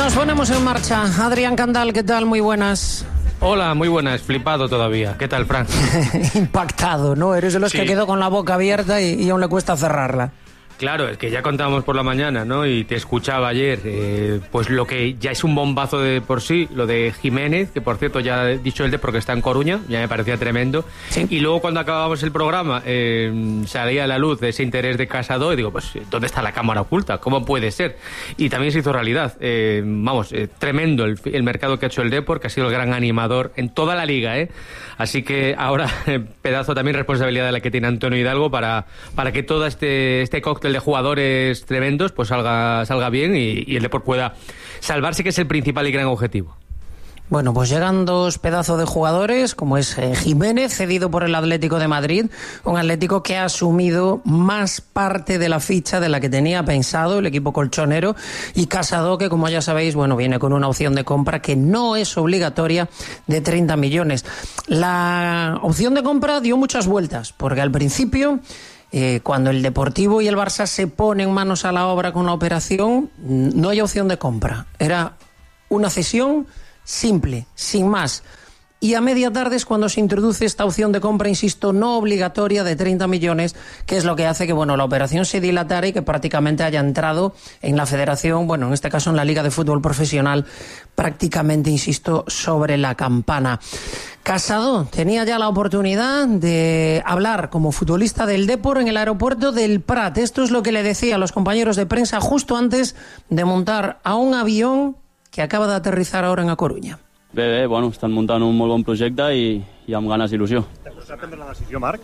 Nos ponemos en marcha. Adrián Candal, ¿qué tal? Muy buenas. Hola, muy buenas. Flipado todavía. ¿Qué tal, Fran? Impactado, ¿no? Eres de los que quedó con la boca abierta y aún le cuesta cerrarla. Claro, es que ya contábamos por la mañana, ¿no? Y te escuchaba ayer, pues lo que ya es un bombazo de por sí, lo de Jiménez, que por cierto ya he dicho el de porque está en Coruña, ya me parecía tremendo. Sí. Y luego cuando acabábamos el programa salía a la luz de ese interés de Casado y digo, pues ¿dónde está la cámara oculta? ¿Cómo puede ser? Y también se hizo realidad. Tremendo el mercado que ha hecho el Depor, que ha sido el gran animador en toda la liga, ¿eh? Así que ahora pedazo también responsabilidad de la que tiene Antonio Hidalgo para que todo este cóctel de jugadores tremendos pues salga bien y el Depor pueda salvarse, que es el principal y gran objetivo. Bueno, pues llegan dos pedazos de jugadores, como es Jiménez, cedido por el Atlético de Madrid, un Atlético que ha asumido más parte de la ficha de la que tenía pensado el equipo colchonero, y Casado, que como ya sabéis, bueno, viene con una opción de compra que no es obligatoria de 30 millones. La opción de compra dio muchas vueltas, porque al principio, cuando el Deportivo y el Barça se ponen manos a la obra con la operación, no hay opción de compra. Era una cesión simple, sin más. Y a media tarde es cuando se introduce esta opción de compra, insisto, no obligatoria de 30 millones, que es lo que hace que la operación se dilatara y que prácticamente haya entrado en la federación, en este caso en la Liga de Fútbol Profesional, prácticamente, insisto, sobre la campana. Casado tenía ya la oportunidad de hablar como futbolista del Depor en el aeropuerto del Prat. Esto es lo que le decía a los compañeros de prensa justo antes de montar a un avión que acaba de aterrizar ahora en A Coruña. Bé, estan muntant un molt bon projecte i amb ganes i il·lusió. T'ha costat prendre la decisió, Marc?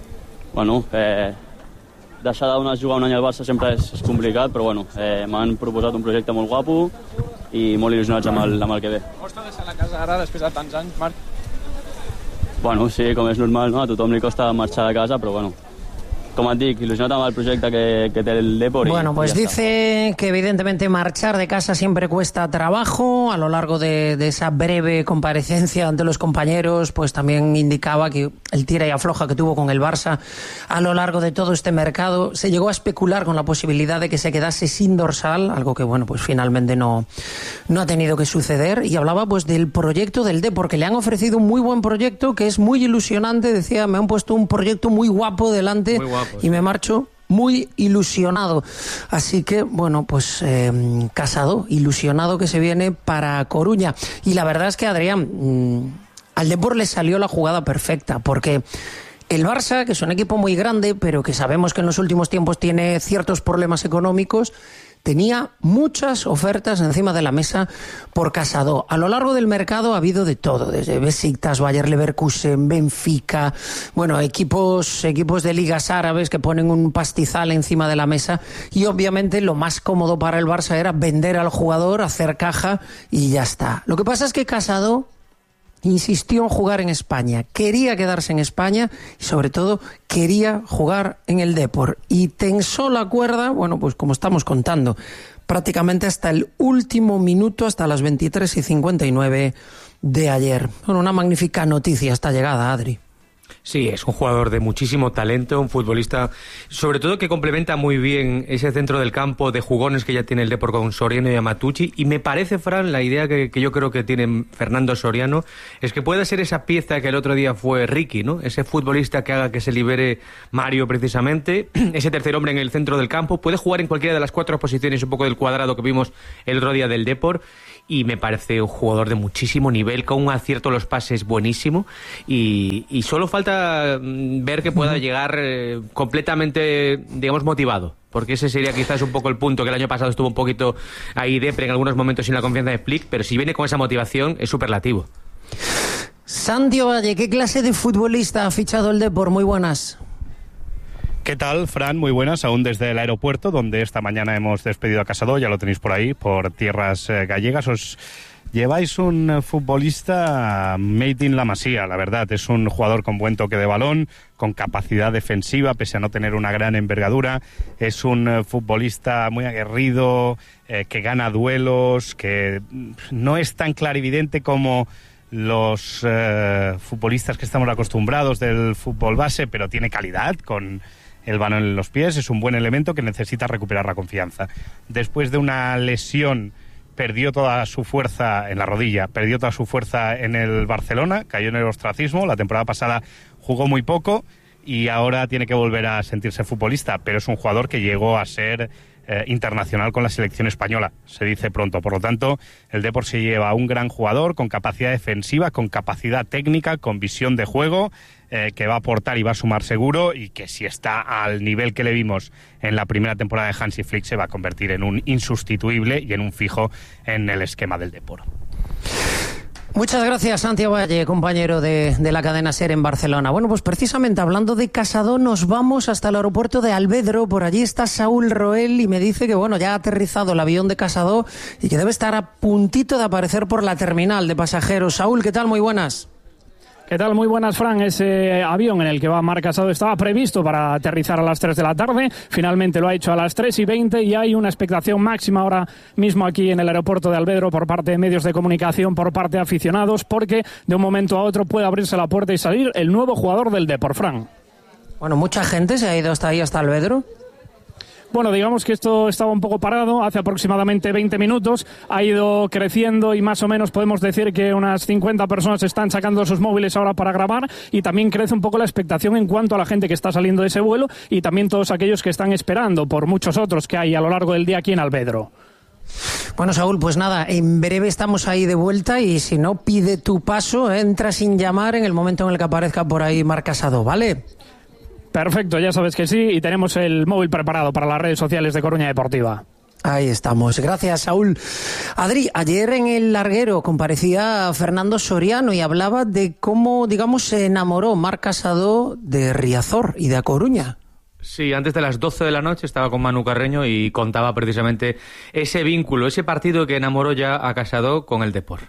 Deixar de jugar un any al Barça sempre és complicat, però m'han proposat un projecte molt guapo i molt il·lusionats amb el que ve. Costa deixar la casa ara després de tants anys, Marc? Sí, com és normal, no? A tothom li costa marxar de casa, però com et dic, il·lusionat amb el projecte que té el Depor. Pues dice que evidentemente marchar de casa siempre cuesta trabajo. A lo largo de esa breve comparecencia ante los compañeros, pues también indicaba que el tira y afloja que tuvo con el Barça a lo largo de todo este mercado. Se llegó a especular con la posibilidad de que se quedase sin dorsal, algo que pues finalmente no ha tenido que suceder. Y hablaba pues del proyecto del Depor, que le han ofrecido un muy buen proyecto, que es muy ilusionante. Decía, me han puesto un proyecto muy guapo delante. Muy guapo. Y me marcho muy ilusionado. Así que, Casado, ilusionado que se viene para Coruña. Y la verdad es que, Adrián, al Depor le salió la jugada perfecta, porque el Barça, que es un equipo muy grande, pero que sabemos que en los últimos tiempos tiene ciertos problemas económicos, tenía muchas ofertas encima de la mesa por Casado. A lo largo del mercado ha habido de todo, desde Besiktas, Bayer Leverkusen, Benfica, equipos de ligas árabes que ponen un pastizal encima de la mesa, y obviamente lo más cómodo para el Barça era vender al jugador, hacer caja y ya está. Lo que pasa es que Casado insistió en jugar en España, quería quedarse en España y sobre todo quería jugar en el Depor, y tensó la cuerda, pues como estamos contando, prácticamente hasta el último minuto, hasta las 23:59 de ayer. Una magnífica noticia esta llegada, Adri. Sí, es un jugador de muchísimo talento, un futbolista, sobre todo que complementa muy bien ese centro del campo de jugones que ya tiene el Depor con Soriano y Amatucci. Y me parece, Fran, la idea que yo creo que tiene Fernando Soriano es que pueda ser esa pieza que el otro día fue Ricky, ¿no? Ese futbolista que haga que se libere Mario precisamente, ese tercer hombre en el centro del campo. Puede jugar en cualquiera de las 4 posiciones, un poco del cuadrado que vimos el otro día del Depor. Y me parece un jugador de muchísimo nivel, con un acierto a los pases buenísimo, y solo falta ver que pueda llegar completamente, digamos, motivado, porque ese sería quizás un poco el punto, que el año pasado estuvo un poquito ahí depre en algunos momentos sin la confianza de Flick, pero si viene con esa motivación es superlativo. Santi Ovalle, ¿qué clase de futbolista ha fichado el Depor? Muy buenas. ¿Qué tal, Fran? Muy buenas, aún desde el aeropuerto, donde esta mañana hemos despedido a Casado, ya lo tenéis por ahí, por tierras gallegas. Os lleváis un futbolista made in la Masía, la verdad. Es un jugador con buen toque de balón, con capacidad defensiva, pese a no tener una gran envergadura. Es un futbolista muy aguerrido, que gana duelos, que no es tan clarividente como los futbolistas que estamos acostumbrados del fútbol base, pero tiene calidad con el balón en los pies. Es un buen elemento que necesita recuperar la confianza. Después de una lesión perdió toda su fuerza en la rodilla, perdió toda su fuerza en el Barcelona, cayó en el ostracismo, la temporada pasada jugó muy poco y ahora tiene que volver a sentirse futbolista, pero es un jugador que llegó a ser internacional con la selección española, se dice pronto. Por lo tanto, el Depor se lleva a un gran jugador con capacidad defensiva, con capacidad técnica, con visión de juego, que va a aportar y va a sumar seguro, y que si está al nivel que le vimos en la primera temporada de Hansi Flick se va a convertir en un insustituible y en un fijo en el esquema del Depor. Muchas gracias, Santiago Valle, compañero de la cadena SER en Barcelona. Bueno, pues precisamente hablando de Casado, nos vamos hasta el aeropuerto de Albedro. Por allí está Saúl Roel y me dice que, bueno, ya ha aterrizado el avión de Casado y que debe estar a puntito de aparecer por la terminal de pasajeros. Saúl, ¿qué tal? Muy buenas. ¿Qué tal? Muy buenas, Fran. Ese avión en el que va Marc Casado estaba previsto para aterrizar a las 3 de la tarde. Finalmente lo ha hecho a las 3:20 y hay una expectación máxima ahora mismo aquí en el aeropuerto de Albedro por parte de medios de comunicación, por parte de aficionados, porque de un momento a otro puede abrirse la puerta y salir el nuevo jugador del Depor, Fran. Bueno, mucha gente se ha ido hasta ahí, hasta Albedro. Bueno, digamos que esto estaba un poco parado hace aproximadamente 20 minutos, ha ido creciendo y más o menos podemos decir que unas 50 personas están sacando sus móviles ahora para grabar, y también crece un poco la expectación en cuanto a la gente que está saliendo de ese vuelo y también todos aquellos que están esperando por muchos otros que hay a lo largo del día aquí en Albedro. Bueno, Saúl, pues nada, en breve estamos ahí de vuelta y si no, pide tu paso, entra sin llamar en el momento en el que aparezca por ahí Marc Casado, ¿vale? Perfecto, ya sabes que sí, y tenemos el móvil preparado para las redes sociales de Coruña Deportiva. Ahí estamos. Gracias, Saúl. Adri, ayer en el larguero comparecía Fernando Soriano y hablaba de cómo, digamos, se enamoró Marc Casado de Riazor y de A Coruña. Sí, antes de las 12 de la noche estaba con Manu Carreño y contaba precisamente ese vínculo, ese partido que enamoró ya a Casado con el Depor.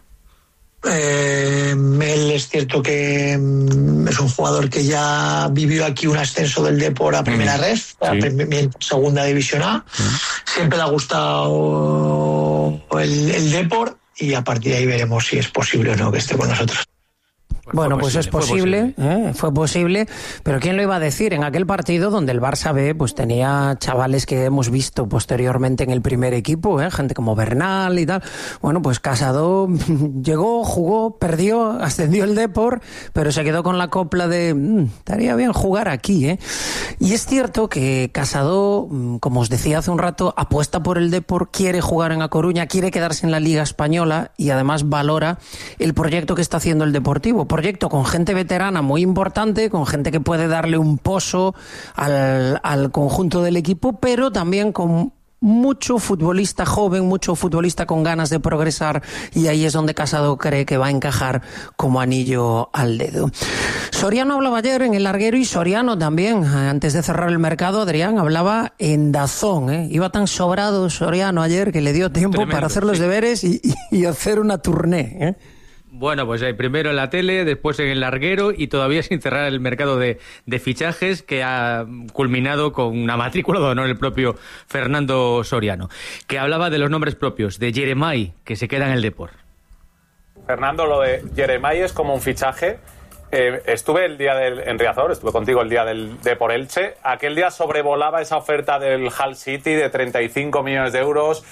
Él es cierto que es un jugador que ya vivió aquí un ascenso del Depor a primera ref, a segunda división A. Siempre le ha gustado el Depor y a partir de ahí veremos si es posible o no que esté con nosotros. Bueno, pues es posible, fue posible, pero ¿quién lo iba a decir? En aquel partido donde el Barça B pues tenía chavales que hemos visto posteriormente en el primer equipo, gente como Bernal y tal. Bueno, pues Casado llegó, jugó, perdió, ascendió el Depor, pero se quedó con la copla de estaría bien jugar aquí, Y es cierto que Casado, como os decía hace un rato, apuesta por el Depor, quiere jugar en A Coruña, quiere quedarse en la Liga Española y además valora el proyecto que está haciendo el Deportivo. Proyecto con gente veterana muy importante, con gente que puede darle un pozo al conjunto del equipo, pero también con mucho futbolista joven, mucho futbolista con ganas de progresar, y ahí es donde Casado cree que va a encajar como anillo al dedo. Soriano hablaba ayer en el larguero y Soriano también, antes de cerrar el mercado, Adrián, hablaba en Dazón. Iba tan sobrado Soriano ayer que le dio tiempo tremendo, para hacer los deberes y hacer una tournée, Bueno, pues primero en la tele, después en el larguero y todavía sin cerrar el mercado de fichajes, que ha culminado con una matrícula de honor el propio Fernando Soriano, que hablaba de los nombres propios, de Jeremai, que se queda en el Depor. Fernando, lo de Jeremai es como un fichaje. Estuve el día en Riazor, estuve contigo el día del Depor Elche. Aquel día sobrevolaba esa oferta del Hull City de 35 millones de euros.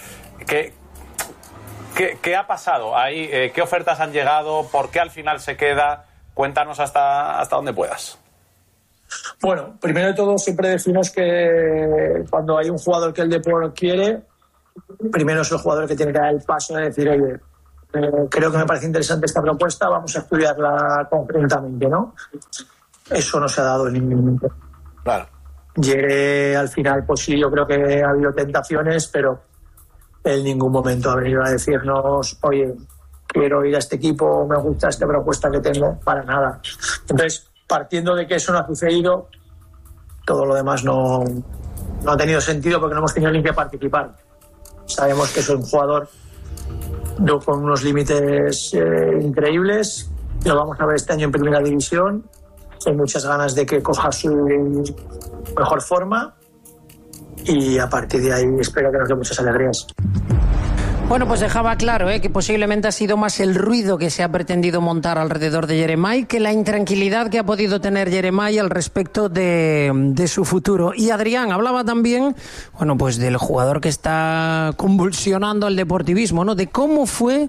¿Qué ha pasado ahí? ¿Qué ofertas han llegado? ¿Por qué al final se queda? Cuéntanos hasta donde puedas. Bueno, primero de todo siempre decimos que cuando hay un jugador que el Depor quiere, primero es el jugador que tiene que dar el paso de decir, oye, creo que me parece interesante esta propuesta, vamos a estudiarla conjuntamente, ¿no? Eso no se ha dado en ningún momento. Claro. Llegué al final, pues sí, yo creo que ha habido tentaciones, pero en ningún momento ha venido a decirnos, oye, quiero ir a este equipo, me gusta esta propuesta que tengo, para nada. Entonces, partiendo de que eso no ha sucedido, todo lo demás no ha tenido sentido porque no hemos tenido ni que participar. Sabemos que es un jugador con unos límites increíbles, lo vamos a ver este año en Primera División, hay muchas ganas de que coja su mejor forma y a partir de ahí espero que nos dé muchas alegrías. Bueno, pues dejaba claro que posiblemente ha sido más el ruido que se ha pretendido montar alrededor de Yeremay que la intranquilidad que ha podido tener Yeremay al respecto de su futuro. Y Adrián hablaba también, bueno, pues del jugador que está convulsionando el deportivismo, ¿no? De cómo fue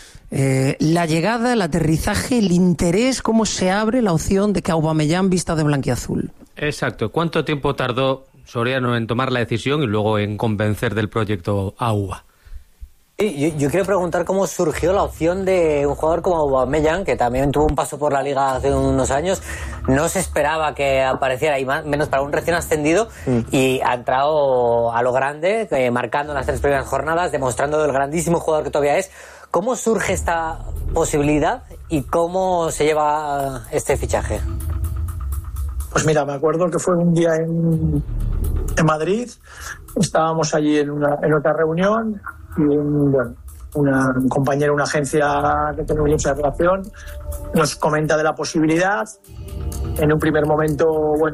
la llegada, el aterrizaje, el interés, cómo se abre la opción de que Aubameyang vista de blanquiazul. Exacto. ¿Cuánto tiempo tardó Soriano en tomar la decisión y luego en convencer del proyecto AUBA? Yo quiero preguntar cómo surgió la opción de un jugador como Aubameyang, que también tuvo un paso por la Liga hace unos años. No se esperaba que apareciera, y menos para un recién ascendido, y ha entrado a lo grande, marcando en las 3 primeras jornadas, demostrando el grandísimo jugador que todavía es. ¿Cómo surge esta posibilidad y cómo se lleva este fichaje? Pues mira, me acuerdo que fue un día en Madrid, estábamos allí en otra reunión, y bueno, un compañero, una agencia que tenemos mucha relación, nos comenta de la posibilidad. En un primer momento, bueno,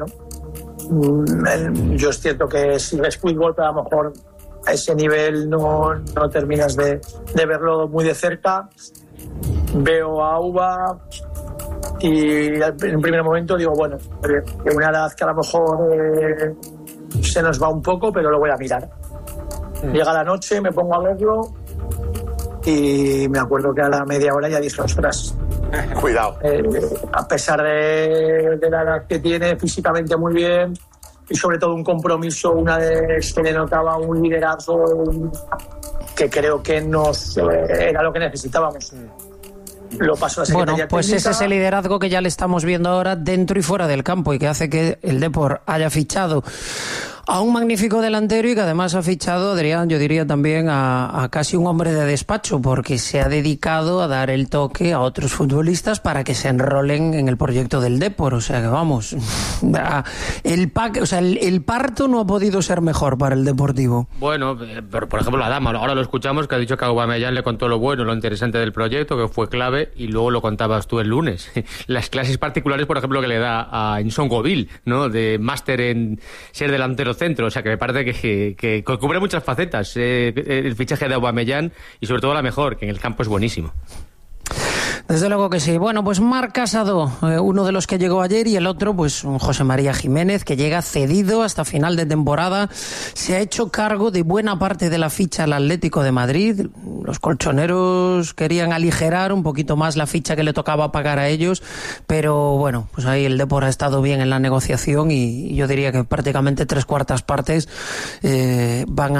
yo es cierto que si ves fútbol, pero a lo mejor a ese nivel no terminas de verlo muy de cerca. Veo a Auba y en un primer momento digo, bueno, que una edad que a lo mejor se nos va un poco, pero lo voy a mirar. Llega la noche, me pongo a verlo y me acuerdo que a la media hora ya dije, ostras, cuidado. A pesar de la edad que tiene, físicamente muy bien, y sobre todo un compromiso, que le notaba un liderazgo que creo que era lo que necesitábamos. Lo pasó a Secretaría Bueno, pues Técnica. ese es el liderazgo que ya le estamos viendo ahora dentro y fuera del campo y que hace que el Depor haya fichado a un magnífico delantero y que además ha fichado, Adrián, yo diría también a casi un hombre de despacho, porque se ha dedicado a dar el toque a otros futbolistas para que se enrolen en el proyecto del Depor. O sea que vamos, el parto no ha podido ser mejor para el Deportivo. Bueno, por ejemplo, la dama, ahora lo escuchamos, que ha dicho que Aubameyang le contó lo bueno, lo interesante del proyecto, que fue clave, y luego lo contabas tú el lunes. Las clases particulares, por ejemplo, que le da a Nsongoville, ¿no? De máster en ser delantero centro, o sea que me parece que cubre muchas facetas el fichaje de Aubameyang, y sobre todo la mejor, que en el campo es buenísimo. Desde luego que sí. Bueno, pues Marc Casado, uno de los que llegó ayer, y el otro, pues José María Jiménez, que llega cedido hasta final de temporada. Se ha hecho cargo de buena parte de la ficha al Atlético de Madrid. Los colchoneros querían aligerar un poquito más la ficha que le tocaba pagar a ellos, pero bueno, pues ahí el Depor ha estado bien en la negociación y yo diría que prácticamente 3/4 partes van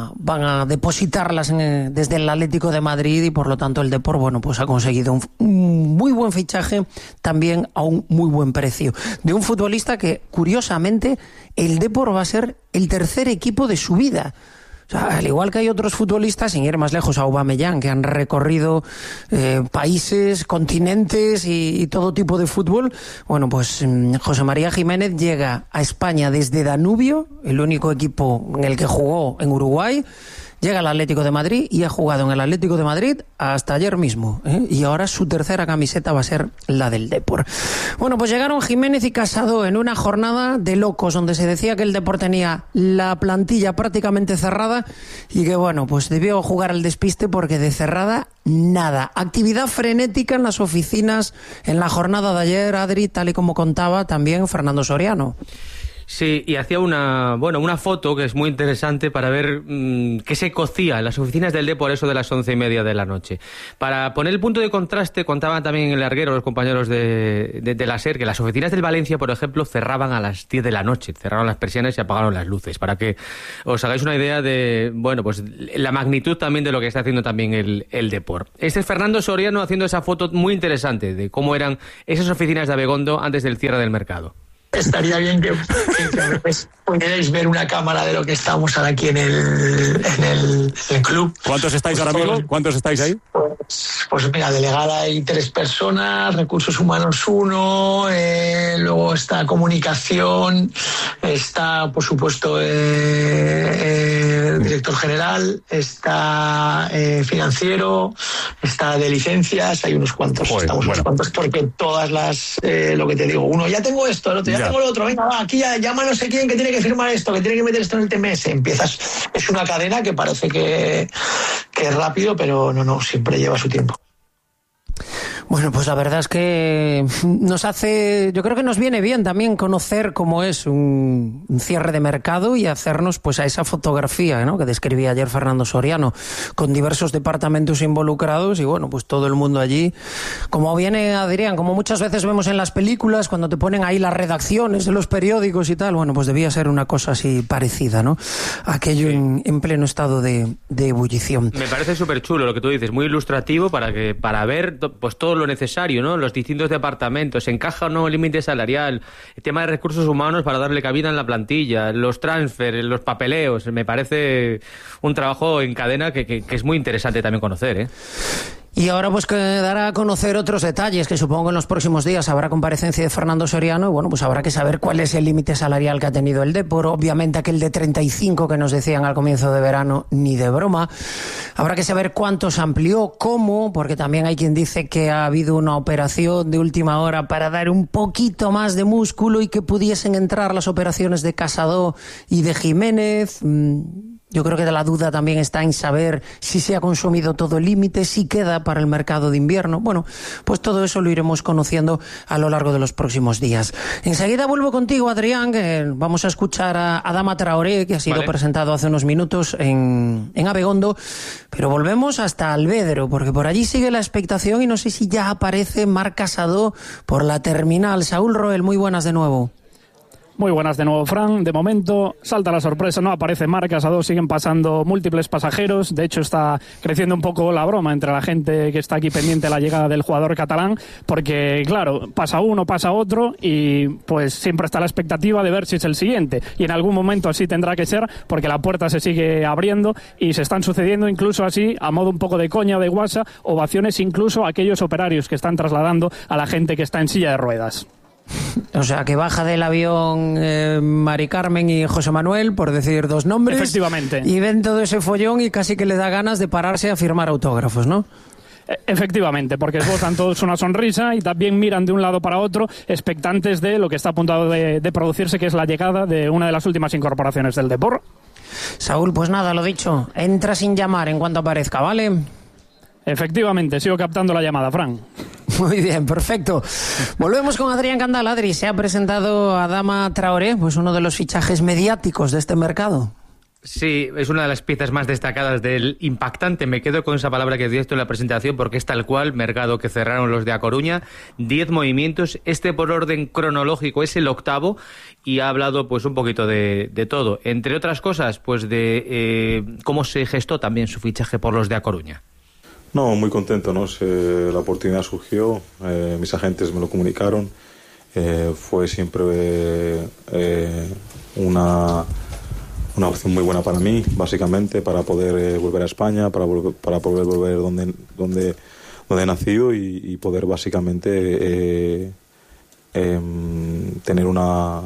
a depositarlas desde el Atlético de Madrid, y por lo tanto el Depor, bueno, pues ha conseguido un muy buen fichaje también a un muy buen precio, de un futbolista que curiosamente el Depor va a ser el tercer equipo de su vida. O sea, al igual que hay otros futbolistas, sin ir más lejos, a Aubameyang, que han recorrido países, continentes y todo tipo de fútbol. Bueno, pues José María Jiménez llega a España desde Danubio, el único equipo en el que jugó en Uruguay. Llega al Atlético de Madrid y ha jugado en el Atlético de Madrid hasta ayer mismo, y ahora su tercera camiseta va a ser la del Depor. Bueno, pues llegaron Jiménez y Casado en una jornada de locos, donde se decía que el Depor tenía la plantilla prácticamente cerrada y que, bueno, pues debió jugar al despiste, porque de cerrada nada. Actividad frenética en las oficinas en la jornada de ayer, Adri, tal y como contaba también Fernando Soriano. Sí, y hacía una foto que es muy interesante para ver qué se cocía en las oficinas del Depor, eso de las 11:30 de la noche. Para poner el punto de contraste, contaban también en el larguero los compañeros de la SER que las oficinas del Valencia, por ejemplo, cerraban a las 10 de la noche, cerraron las persianas y apagaron las luces, para que os hagáis una idea de, bueno, pues la magnitud también de lo que está haciendo también el Depor. Este es Fernando Soriano haciendo esa foto muy interesante de cómo eran esas oficinas de Abegondo antes del cierre del mercado. Estaría bien que pudierais ver una cámara de lo que estamos ahora aquí en el club. ¿Cuántos estáis ahora mismo? ¿Cuántos estáis ahí? Pues mira, delegada hay 3 personas, recursos humanos 1, luego está comunicación, está por supuesto director general, está financiero, está de licencias, hay unos cuantos, unos cuantos, porque todas las, lo que te digo, uno ya tengo esto, el otro ya tengo lo otro, venga, va, aquí ya llama no sé quién que tiene que firmar esto, que tiene que meter esto en el TMS, empiezas, es una cadena que parece que es rápido, pero no, siempre lleva su tiempo. Bueno, pues la verdad es que yo creo que nos viene bien también conocer cómo es un cierre de mercado y hacernos pues a esa fotografía, ¿no?, que describía ayer Fernando Soriano, con diversos departamentos involucrados y bueno, pues todo el mundo allí. Como viene Adrián, como muchas veces vemos en las películas, cuando te ponen ahí las redacciones de los periódicos y tal, bueno, pues debía ser una cosa así parecida, ¿no? Aquello en pleno estado de ebullición. Me parece súper chulo lo que tú dices, muy ilustrativo para ver pues todo lo necesario, ¿no? Los distintos departamentos, encaja o no el límite salarial, el tema de recursos humanos para darle cabida en la plantilla, los transfers, los papeleos. Me parece un trabajo en cadena que es muy interesante también conocer, ¿eh? Y ahora pues quedará a conocer otros detalles, que supongo que en los próximos días habrá comparecencia de Fernando Soriano y bueno, pues habrá que saber cuál es el límite salarial que ha tenido el Depor. Obviamente aquel de 35 que nos decían al comienzo de verano, ni de broma. Habrá que saber cuánto se amplió, cómo, porque también hay quien dice que ha habido una operación de última hora para dar un poquito más de músculo y que pudiesen entrar las operaciones de Casado y de Jiménez. Yo creo que la duda también está en saber si se ha consumido todo el límite, si queda para el mercado de invierno. Bueno, pues todo eso lo iremos conociendo a lo largo de los próximos días. Enseguida vuelvo contigo, Adrián, que vamos a escuchar a Adama Traoré, que ha sido presentado hace unos minutos en Abegondo, pero volvemos hasta Alvedro, porque por allí sigue la expectación y no sé si ya aparece Marc Casado por la terminal. Saúl Roel, muy buenas de nuevo. Muy buenas de nuevo, Fran. De momento salta la sorpresa, no aparece Marc Casado, siguen pasando múltiples pasajeros. De hecho, está creciendo un poco la broma entre la gente que está aquí pendiente de la llegada del jugador catalán, porque, claro, pasa uno, pasa otro y pues siempre está la expectativa de ver si es el siguiente. Y en algún momento así tendrá que ser, porque la puerta se sigue abriendo y se están sucediendo incluso así, a modo un poco de coña o de guasa, ovaciones incluso a aquellos operarios que están trasladando a la gente que está en silla de ruedas. O sea, que baja del avión Mari Carmen y José Manuel, por decir dos nombres. Efectivamente. Y ven todo ese follón y casi que le da ganas de pararse a firmar autógrafos, ¿no? Efectivamente, porque esbozan todos una sonrisa y también miran de un lado para otro, expectantes de lo que está a punto de producirse, que es la llegada de una de las últimas incorporaciones del Depor. Saúl, pues nada, lo dicho, entra sin llamar en cuanto aparezca, ¿vale? Efectivamente, sigo captando la llamada, Fran. Muy bien, perfecto. Volvemos con Adrián Candal. Adri, se ha presentado Adama Traoré, pues uno de los fichajes mediáticos de este mercado. Sí, es una de las piezas más destacadas del impactante. Me quedo con esa palabra que dio esto en la presentación porque es tal cual, mercado que cerraron los de A Coruña, 10 movimientos, este por orden cronológico es el octavo y ha hablado pues un poquito de todo. Entre otras cosas, pues de cómo se gestó también su fichaje por los de A Coruña. No, muy contento, ¿no? La oportunidad surgió, mis agentes me lo comunicaron, fue siempre una opción muy buena para mí, básicamente, para poder volver a España, para poder volver donde he nacido y poder básicamente tener una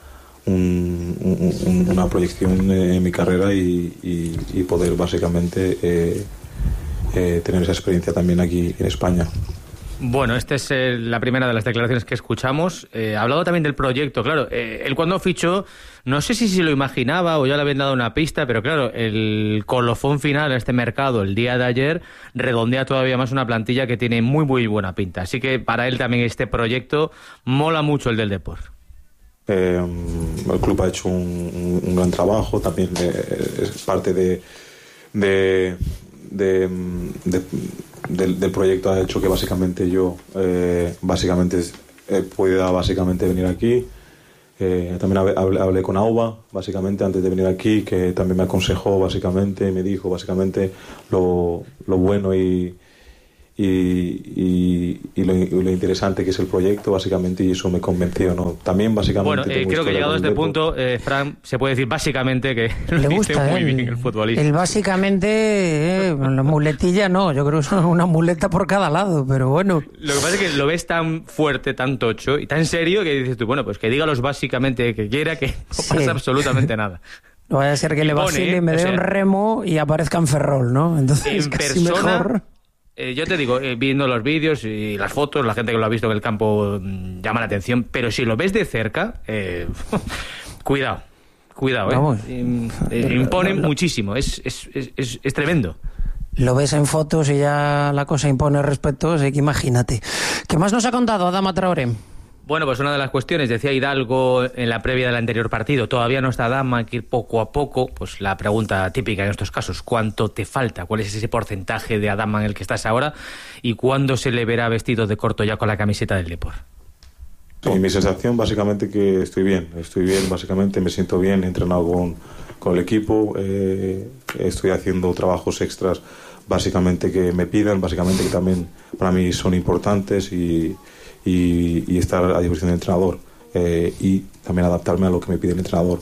proyección en mi carrera y poder básicamente tener esa experiencia también aquí en España. Bueno, esta es la primera de las declaraciones que escuchamos. Ha hablado también del proyecto, claro. Él cuando fichó, no sé si se lo imaginaba o ya le habían dado una pista, pero claro, el colofón final a este mercado el día de ayer redondea todavía más una plantilla que tiene muy, muy buena pinta. Así que para él también este proyecto mola mucho el del Depor. El club ha hecho un gran trabajo, también es parte del proyecto ha hecho que básicamente yo pueda básicamente venir aquí. También hablé con Auba básicamente antes de venir aquí, que también me aconsejó básicamente, me dijo básicamente lo bueno y lo interesante que es el proyecto básicamente, y eso me convenció, ¿no? También básicamente bueno, creo que llegado a este punto, Fran, se puede decir básicamente que le gusta muy bien el futbolista. El básicamente, la muletilla no, yo creo que es una muleta por cada lado, pero bueno. Lo que pasa es que lo ves tan fuerte, tan tocho y tan serio que dices tú, bueno, pues que diga los básicamente que quiera, que no pasa absolutamente nada. No vaya a ser que le vacile, me dé un remo y aparezca en Ferrol, ¿no? Entonces en casi persona, mejor. Yo te digo, viendo los vídeos y las fotos, la gente que lo ha visto en el campo llama la atención, pero si lo ves de cerca, cuidado, Vamos. impone muchísimo, es tremendo. lo ves en fotos y ya la cosa impone respeto, así que imagínate. ¿Qué más nos ha contado Adama Traoré? Bueno, pues una de las cuestiones, decía Hidalgo en la previa del anterior partido, todavía no está Adama, hay que ir poco a poco. Pues la pregunta típica en estos casos, ¿cuánto te falta? ¿Cuál es ese porcentaje de Adama en el que estás ahora? ¿Y cuándo se le verá vestido de corto ya con la camiseta del Depor? Sí, mi sensación básicamente que estoy bien, básicamente me siento bien, he entrenado con el equipo, estoy haciendo trabajos extras básicamente que me pidan, básicamente que también para mí son importantes y estar a disposición del entrenador y también adaptarme a lo que me pide el entrenador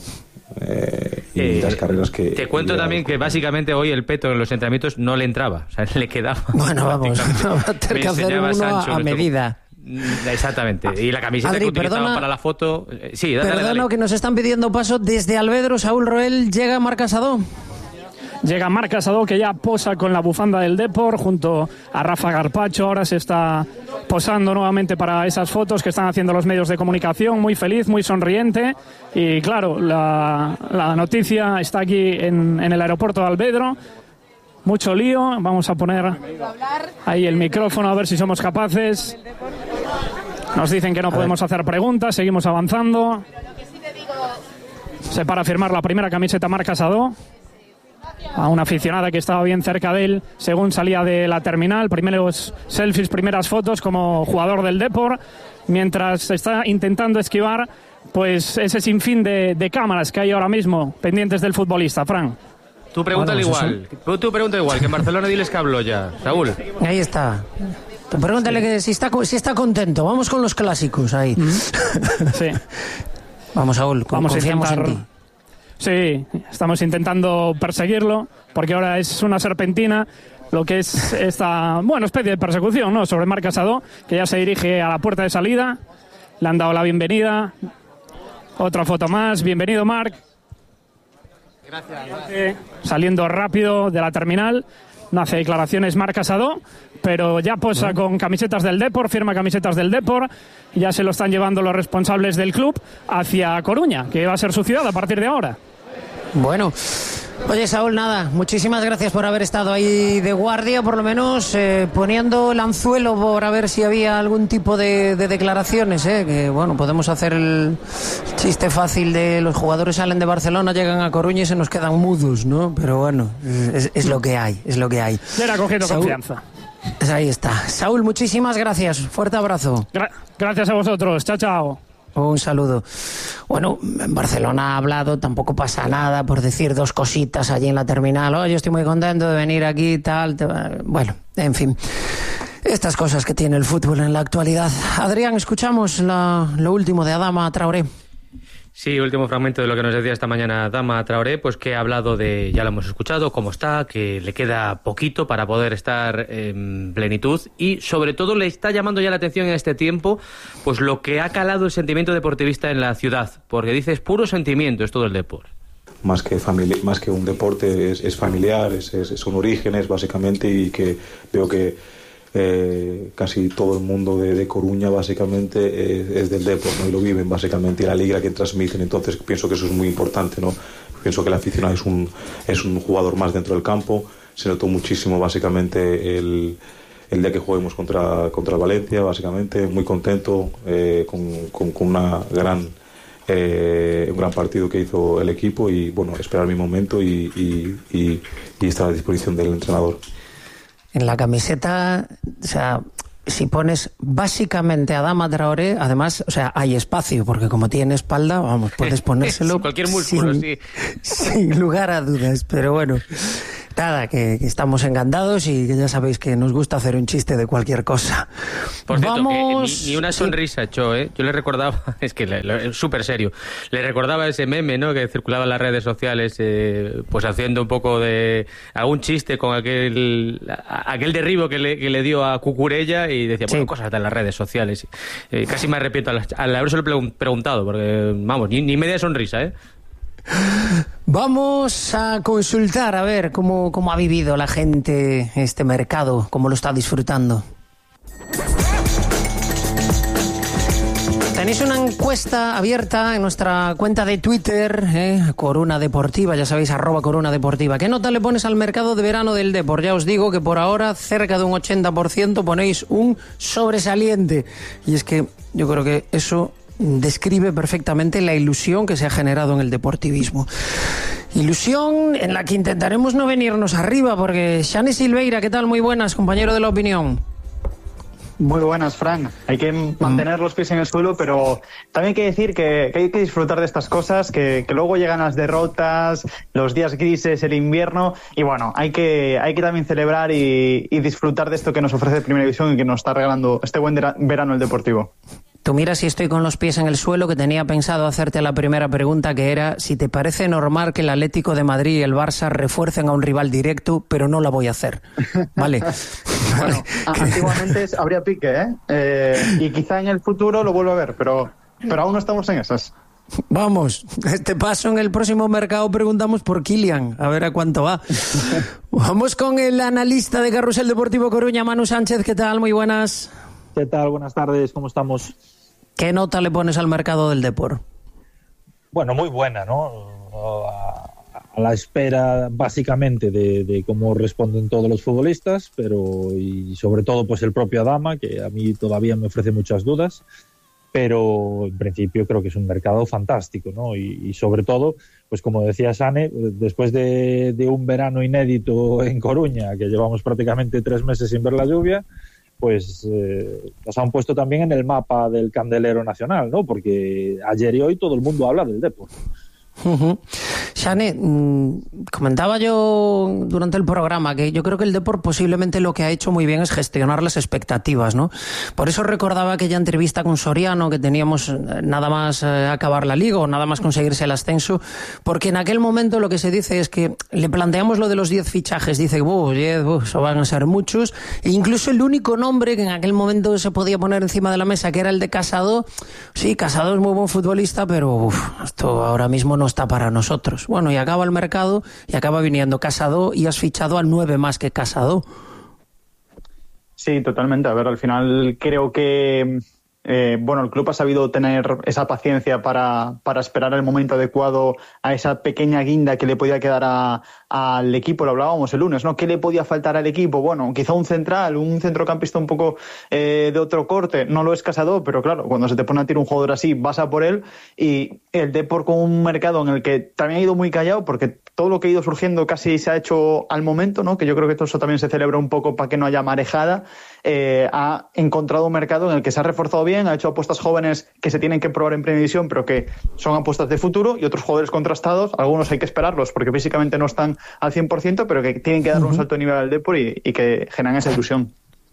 y las carreras que... Te cuento también que básicamente hoy el Peto en los entrenamientos no le entraba, o sea, le quedaba... Bueno, vamos, va a tener que hacer uno Sancho, a medida. Exactamente, y la camiseta Adri, que utilizaba para la foto... Sí, dale. Que nos están pidiendo paso desde Alvedro. Saúl Roel, llega Marc Casadó. Llega Marc Casadó, que ya posa con la bufanda del Depor junto a Rafa Garpacho. Ahora se está posando nuevamente para esas fotos que están haciendo los medios de comunicación. Muy feliz, muy sonriente. Y claro, la noticia está aquí en el aeropuerto de Alvedro. Mucho lío. Vamos a poner ahí el micrófono a ver si somos capaces. Nos dicen que no podemos hacer preguntas. Seguimos avanzando. Se para a firmar la primera camiseta Marc Casadó. A una aficionada que estaba bien cerca de él según salía de la terminal. Primeros selfies, primeras fotos como jugador del Depor, mientras está intentando esquivar pues ese sinfín de cámaras que hay ahora mismo pendientes del futbolista. Fran. Tú pregúntale igual, que en Barcelona diles que habló ya, Saúl. Ahí está. Tú pregúntale que si está contento. Vamos con los clásicos ahí. Sí. Vamos, Saúl, confiamos en ti. Sí, estamos intentando perseguirlo, porque ahora es una serpentina lo que es esta, especie de persecución, ¿no?, sobre Marc Casadó, que ya se dirige a la puerta de salida. Le han dado la bienvenida. Otra foto más. Bienvenido, Marc. Gracias. Saliendo rápido de la terminal. No hace declaraciones Marc Casadó, pero ya posa con camisetas del Depor, firma camisetas del Depor. Ya se lo están llevando los responsables del club hacia Coruña, que va a ser su ciudad a partir de ahora. Bueno, oye, Saúl, nada, muchísimas gracias por haber estado ahí de guardia, por lo menos poniendo el anzuelo por a ver si había algún tipo de declaraciones, que bueno, podemos hacer el chiste fácil de los jugadores salen de Barcelona, llegan a Coruña y se nos quedan mudos, ¿no? Pero bueno, es lo que hay, es lo que hay. Ya era cogiendo Saúl, confianza. Ahí está. Saúl, muchísimas gracias, fuerte abrazo. Gracias a vosotros, chao, chao. Un saludo. Bueno, en Barcelona ha hablado, tampoco pasa nada por decir dos cositas allí en la terminal. Yo estoy muy contento de venir aquí y tal. Bueno, en fin. Estas cosas que tiene el fútbol en la actualidad. Adrián, escuchamos lo último de Adama Traoré. Sí, último fragmento de lo que nos decía esta mañana Adama Traoré, pues que ha hablado de, ya lo hemos escuchado, cómo está, que le queda poquito para poder estar en plenitud y sobre todo le está llamando ya la atención en este tiempo pues lo que ha calado el sentimiento deportivista en la ciudad, porque dice es puro sentimiento, es todo el deporte. Más que un deporte es familiar, son orígenes básicamente, y que veo que casi todo el mundo de Coruña básicamente es del Depor, ¿no? Y lo viven básicamente, y la alegría que transmiten. Entonces pienso que eso es muy importante, ¿no? Pienso que el aficionado es un jugador más dentro del campo. Se notó muchísimo básicamente el día que juguemos contra el Valencia, básicamente muy contento con una un gran partido que hizo el equipo, y bueno, esperar mi momento y estar a disposición del entrenador. En la camiseta, o sea, si pones básicamente Adama Traoré, además, o sea, hay espacio, porque como tiene espalda, vamos, puedes ponérselo cualquier músculo, sin lugar a dudas, pero bueno. Nada, que estamos encantados y que ya sabéis que nos gusta hacer un chiste de cualquier cosa. Por cierto, que ni una sonrisa echó, ¿eh? Yo le recordaba, es que es súper serio, le recordaba ese meme, ¿no?, que circulaba en las redes sociales, pues haciendo un poco de algún chiste con aquel derribo que le dio a Cucurella, y decía, bueno, cosas de las redes sociales. Casi me arrepiento al habérselo preguntado, porque, vamos, ni media sonrisa, ¿eh? Vamos a consultar a ver cómo ha vivido la gente este mercado, cómo lo está disfrutando. Tenéis una encuesta abierta en nuestra cuenta de Twitter, Coruna Deportiva, ya sabéis, @Coruna Deportiva. ¿Qué nota le pones al mercado de verano del Depor? Ya os digo que por ahora cerca de un 80% ponéis un sobresaliente. Y es que yo creo que eso describe perfectamente la ilusión que se ha generado en el deportivismo. Ilusión en la que intentaremos no venirnos arriba, porque Xane Silveira, ¿qué tal? Muy buenas, compañero de La Opinión. Muy buenas, Fran. Hay que mantener los pies en el suelo, pero también hay que decir que hay que disfrutar de estas cosas, que luego llegan las derrotas, los días grises, el invierno, y bueno, hay que también celebrar y disfrutar de esto que nos ofrece Primera División y que nos está regalando este buen verano el Deportivo. Tú mira si estoy con los pies en el suelo, que tenía pensado hacerte la primera pregunta, que era si te parece normal que el Atlético de Madrid y el Barça refuercen a un rival directo, pero no la voy a hacer. Vale. Bueno, antiguamente habría pique, y quizá en el futuro lo vuelva a ver, pero aún no estamos en esas. Vamos, este paso en el próximo mercado preguntamos por Kylian, a ver a cuánto va. Vamos con el analista de Carrusel Deportivo Coruña, Manu Sánchez, ¿qué tal? Muy buenas. ¿Qué tal? Buenas tardes, ¿cómo estamos? ¿Qué nota le pones al mercado del Depor? Bueno, muy buena, ¿no? A la espera, básicamente, de cómo responden todos los futbolistas, y sobre todo pues el propio Adama, que a mí todavía me ofrece muchas dudas, pero en principio creo que es un mercado fantástico, ¿no? Y sobre todo, pues como decía Xane, después de un verano inédito en Coruña, que llevamos prácticamente 3 meses sin ver la lluvia, pues nos han puesto también en el mapa del candelero nacional, ¿no? Porque ayer y hoy todo el mundo habla del Depor. Xane, comentaba yo durante el programa que yo creo que el Depor posiblemente lo que ha hecho muy bien es gestionar las expectativas, ¿no? Por eso recordaba aquella entrevista con Soriano, que teníamos nada más acabar la liga o nada más conseguirse el ascenso, porque en aquel momento lo que se dice es que le planteamos lo de los 10 fichajes, dice, 10, eso van a ser muchos, e incluso el único nombre que en aquel momento se podía poner encima de la mesa, que era el de Casado. Sí, Casado es muy buen futbolista, pero esto ahora mismo no está para nosotros. Bueno, y acaba el mercado y acaba viniendo Casado y has fichado al 9 más que Casado. Sí, totalmente. A ver, al final creo que el club ha sabido tener esa paciencia para esperar el momento adecuado a esa pequeña guinda que le podía quedar al equipo. Lo hablábamos el lunes, ¿no? ¿Qué le podía faltar al equipo? Bueno, quizá un central, un centrocampista un poco de otro corte. No lo es Casado, pero claro, cuando se te pone a tirar un jugador así, vas a por él. Y el Depor, con un mercado en el que también ha ido muy callado, porque todo lo que ha ido surgiendo casi se ha hecho al momento, ¿no? Que yo creo que todo eso también se celebra un poco para que no haya marejada. Ha encontrado un mercado en el que se ha reforzado bien, ha hecho apuestas jóvenes que se tienen que probar en Primera División, pero que son apuestas de futuro, y otros jugadores contrastados, algunos hay que esperarlos porque físicamente no están al 100%, pero que tienen que dar un salto de nivel al Depor y que generan esa ilusión.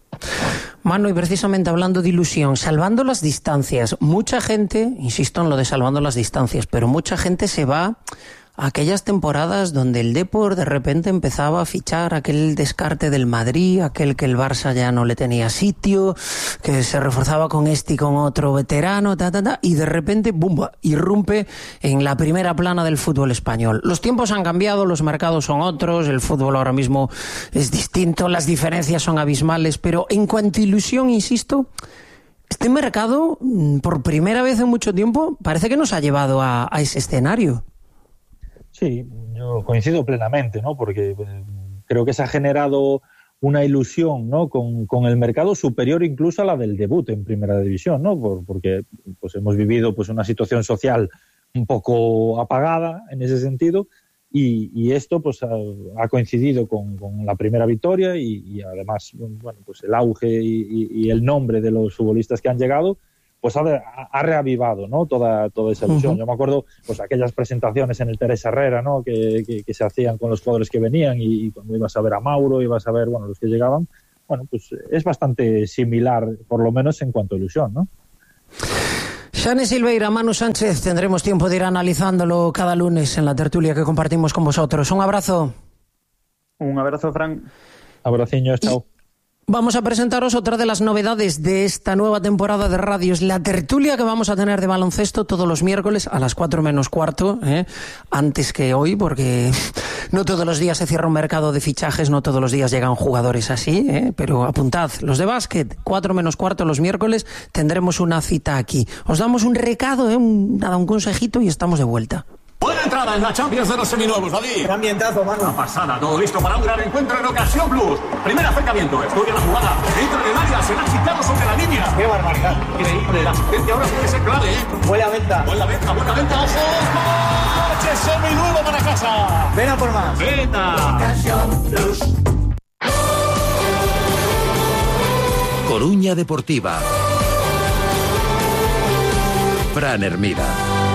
Manu, y precisamente hablando de ilusión, salvando las distancias, mucha gente, insisto en lo de salvando las distancias, pero mucha gente se va a aquellas temporadas donde el Depor de repente empezaba a fichar aquel descarte del Madrid, aquel que el Barça ya no le tenía sitio, que se reforzaba con este y con otro veterano, y de repente, ¡bum!, irrumpe en la primera plana del fútbol español. Los tiempos han cambiado, los mercados son otros, el fútbol ahora mismo es distinto, las diferencias son abismales, pero en cuanto a ilusión, insisto, este mercado, por primera vez en mucho tiempo, parece que nos ha llevado a ese escenario. Sí, yo coincido plenamente, ¿no? Porque creo que se ha generado una ilusión, ¿no? Con el mercado superior incluso a la del debut en Primera División, ¿no? Porque pues hemos vivido pues una situación social un poco apagada en ese sentido, y esto pues ha coincidido con la primera victoria y además, bueno, pues el auge y el nombre de los futbolistas que han llegado, pues ha reavivado, ¿no? toda esa ilusión. Yo me acuerdo pues aquellas presentaciones en el Teresa Herrera, ¿no? que se hacían con los jugadores que venían, y cuando ibas a ver a Mauro, ibas a ver, bueno, los que llegaban. Bueno, pues es bastante similar, por lo menos en cuanto a ilusión, ¿no? Xane Silveira, Manu Sánchez, tendremos tiempo de ir analizándolo cada lunes en la tertulia que compartimos con vosotros. Un abrazo. Un abrazo, Fran. Abraciños, chao. Vamos a presentaros otra de las novedades de esta nueva temporada de radio. Es la tertulia que vamos a tener de baloncesto todos los miércoles a las 4 menos cuarto, antes que hoy, porque no todos los días se cierra un mercado de fichajes, no todos los días llegan jugadores así, pero apuntad, los de básquet, 4 menos cuarto los miércoles, tendremos una cita aquí. Os damos un recado, un consejito y estamos de vuelta. Buena entrada en la Champions de los seminuevos, David. Qué ambientazo, mano. Una pasada, todo listo para un gran encuentro en Ocasión Plus. Primer acercamiento, estudia la jugada. Entra en el área, será quitado sobre la línea. Qué barbaridad. Increíble, la asistencia ahora puede ser clave, Buena venta. Buena venta, ojo. ¡Coche seminuevo para casa! Ven a por más. ¡Venta! Ocasión Plus. Coruña Deportiva. Fran Hermida.